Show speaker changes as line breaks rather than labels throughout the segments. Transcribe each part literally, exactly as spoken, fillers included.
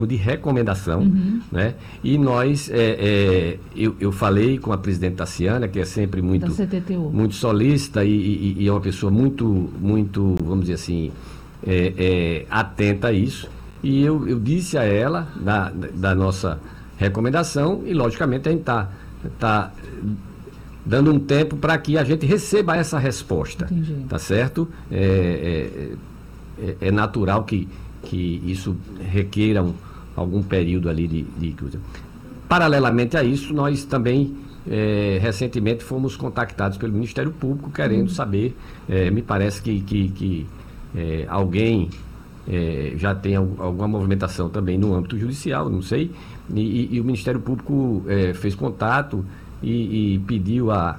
de recomendação,
Uhum.
né? E nós, é, é, eu, eu falei com a presidente Tassiana, que é sempre muito,
Da C T T U.
muito solícita e, e, e é uma pessoa muito, muito, vamos dizer assim, é, é, atenta a isso. E eu, eu disse a ela da, da nossa recomendação e, logicamente, a gente está tá dando um tempo para que a gente receba essa resposta.
Entendi.
Tá certo? É, é, é, é natural que, que isso requeira um, algum período ali de, de coisa. Paralelamente a isso, nós também é, recentemente fomos contactados pelo Ministério Público querendo
Uhum.
saber, é, me parece que, que, que é, alguém é, já tem alguma movimentação também no âmbito judicial, não sei, e, e, e o Ministério Público é, fez contato e, e pediu a,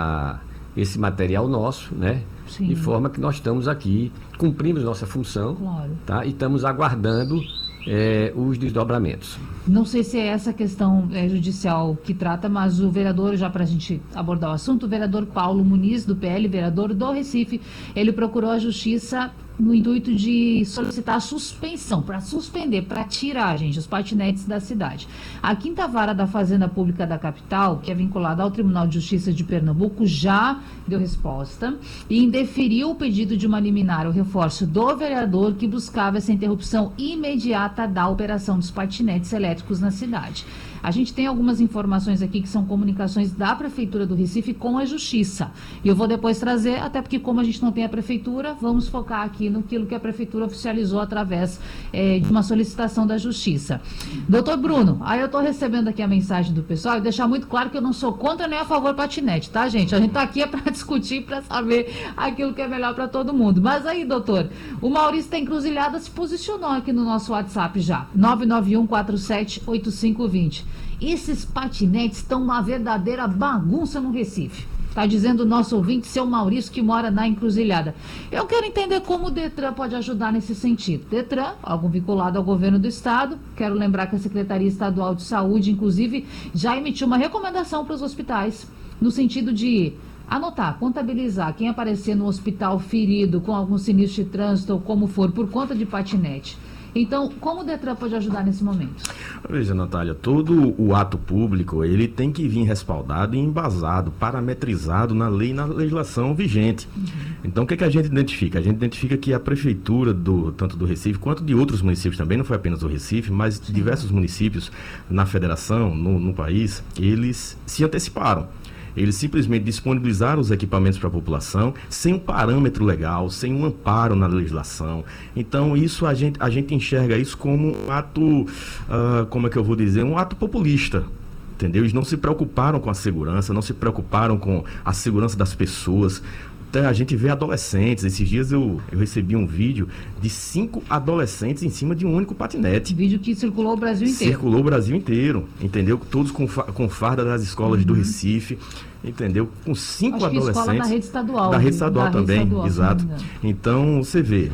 a esse material nosso, né?
Sim.
De forma que nós estamos aqui, cumprimos nossa função,
Claro.
tá? E estamos aguardando é, os desdobramentos.
Não sei se é essa questão é, judicial que trata, mas o vereador, já para a gente abordar o assunto, o vereador Paulo Muniz, do P L, vereador do Recife, ele procurou a justiça no intuito de solicitar a suspensão, para suspender, para tirar, gente, os patinetes da cidade. A quinta vara da Fazenda Pública da capital, que é vinculada ao Tribunal de Justiça de Pernambuco, já deu resposta e indeferiu o pedido de uma liminar, o reforço do vereador que buscava essa interrupção imediata da operação dos patinetes elétricos na cidade. A gente tem algumas informações aqui que são comunicações da Prefeitura do Recife com a Justiça. E eu vou depois trazer, até porque como a gente não tem a Prefeitura, vamos focar aqui no que a Prefeitura oficializou através é, de uma solicitação da Justiça. Doutor Bruno, aí eu estou recebendo aqui a mensagem do pessoal e deixar muito claro que eu não sou contra nem a favor do patinete, tá, gente? A gente está aqui é para discutir, para saber aquilo que é melhor para todo mundo. Mas aí, doutor, o Maurício da Encruzilhada se posicionou aqui no nosso WhatsApp já, nove nove um quatro sete oito cinco dois zero. Esses patinetes estão uma verdadeira bagunça no Recife. Está dizendo o nosso ouvinte, seu Maurício, que mora na Encruzilhada. Eu quero entender como o Detran pode ajudar nesse sentido. Detran, algo vinculado ao governo do estado. Quero lembrar que a Secretaria Estadual de Saúde, inclusive, já emitiu uma recomendação para os hospitais, no sentido de anotar, contabilizar quem aparecer no hospital ferido com algum sinistro de trânsito ou como for, por conta de patinete. Então, como o Detran pode ajudar nesse momento?
Veja, Natália, todo o ato público, ele tem que vir respaldado e embasado, parametrizado na lei e na legislação vigente. Uhum. Então, o que, é que a gente identifica? A gente identifica que a prefeitura, do, tanto do Recife quanto de outros municípios também, não foi apenas o Recife, mas Sim. diversos municípios na federação, no, no país, eles se anteciparam. Eles simplesmente disponibilizaram os equipamentos para a população sem um parâmetro legal, sem um amparo na legislação. Então, isso a gente, a gente enxerga isso como um ato, uh, como é que eu vou dizer, um ato populista. Entendeu? Eles não se preocuparam com a segurança, não se preocuparam com a segurança das pessoas. Até a gente vê adolescentes. Esses dias eu, eu recebi um vídeo de cinco adolescentes em cima de um único patinete.
Vídeo que circulou o Brasil inteiro.
Circulou o Brasil inteiro, entendeu? Todos com, fa com farda das escolas uhum. do Recife, entendeu? Com cinco
Acho
adolescentes.
Que escola da rede estadual.
Da rede estadual
da
também,
rede estadual,
exato. Então, você vê.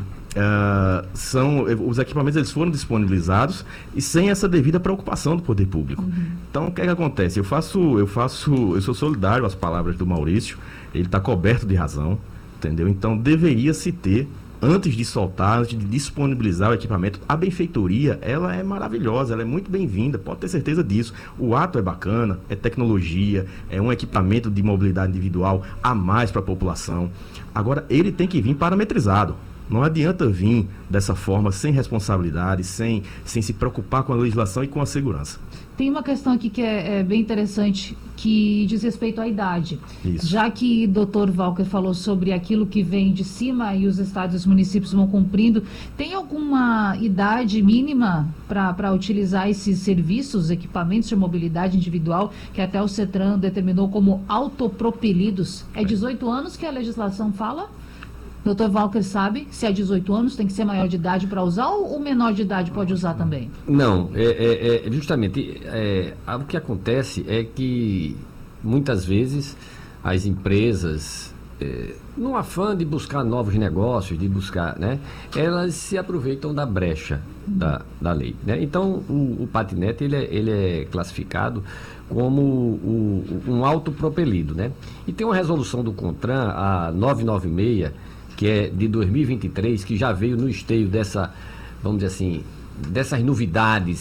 Uh, são, os equipamentos eles foram disponibilizados e sem essa devida preocupação do poder público. Uhum. Então, o que é que acontece? Eu faço, eu faço, eu sou solidário às palavras do Maurício, ele está coberto de razão, entendeu? Então, deveria se ter, antes de soltar, antes de disponibilizar o equipamento, a benfeitoria, ela é maravilhosa, ela é muito bem-vinda, pode ter certeza disso. O ato é bacana, é tecnologia, é um equipamento de mobilidade individual a mais para a população. Agora, ele tem que vir parametrizado. Não adianta vir dessa forma, sem responsabilidade, sem, sem se preocupar com a legislação e com a segurança.
Tem uma questão aqui que é, é bem interessante, que diz respeito à idade.
Isso.
Já que o doutor Walker falou sobre aquilo que vem de cima e os estados e os municípios vão cumprindo, tem alguma idade mínima para utilizar esses serviços, equipamentos de mobilidade individual, que até o CETRAN determinou como autopropelidos? É dezoito anos que a legislação fala? doutor Walker sabe se é dezoito anos tem que ser maior de idade para usar ou o menor de idade pode usar também?
Não, é, é, é justamente é, o que acontece é que muitas vezes as empresas, é, no afã de buscar novos negócios, de buscar, né, elas se aproveitam da brecha da, da lei, né? Então o, o patinete ele é, ele é classificado como o, um autopropelido, né? E tem uma resolução do CONTRAN, a novecentos e noventa e seis, que é de dois mil e vinte e três, que já veio no esteio dessa, vamos dizer assim, dessas novidades